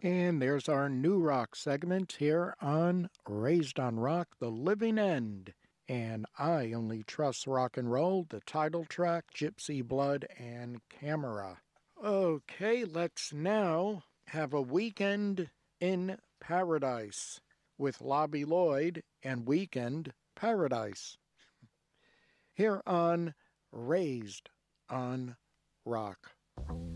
And there's our new rock segment here on Raised on Rock, The Living End. And I Only Trust Rock and Roll, the title track, Gypsy Blood, and Camera. Okay, let's now have a weekend in paradise with Lobby Lloyd and Weekend Paradise here on Raised on Rock.